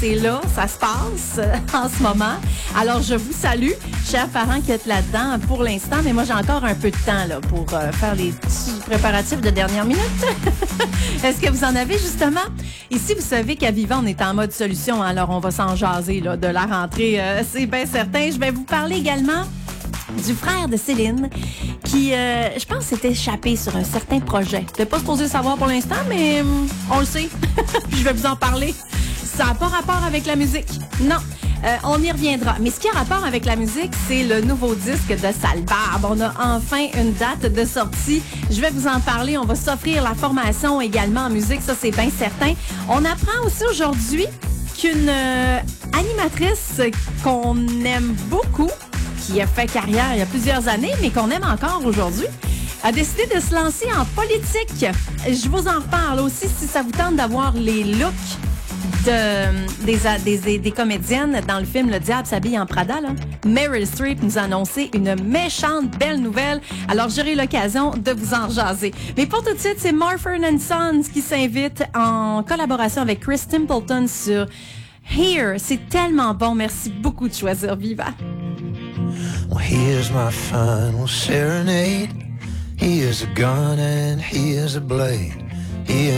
c'est là, ça se passe en ce moment. Alors, je vous salue, chers parents qui êtes là-dedans pour l'instant, mais moi, j'ai encore un peu de temps là, pour faire les petits préparatifs de dernière minute. Est-ce que vous en avez, justement? Ici, vous savez qu'à Vivant, on est en mode solution, hein, alors on va s'en jaser là, de la rentrée, c'est bien certain. Je vais vous parler également du frère de Céline qui, je pense, s'est échappé sur un certain projet. Je n'étais pas supposé savoir pour l'instant, mais on le sait. Je vais vous en parler. Ça n'a pas rapport avec la musique. Non. On y reviendra. Mais ce qui a rapport avec la musique, c'est le nouveau disque de Sale Barbe. On a enfin une date de sortie. Je vais vous en parler. On va s'offrir la formation également en musique. Ça, c'est bien certain. On apprend aussi aujourd'hui qu'une animatrice qu'on aime beaucoup, qui a fait carrière il y a plusieurs années, mais qu'on aime encore aujourd'hui, a décidé de se lancer en politique. Je vous en reparle aussi si ça vous tente d'avoir les looks des comédiennes dans le film Le Diable s'habille en Prada. Là. Meryl Streep nous a annoncé une méchante belle nouvelle. Alors, j'aurai l'occasion de vous en jaser. Mais pour tout de suite, c'est Mumford & Sons qui s'invite en collaboration avec Chris Templeton sur Here. C'est tellement bon. Merci beaucoup de choisir Viva. Well, here's my final serenade. Here's a gun and here's a blade. Here's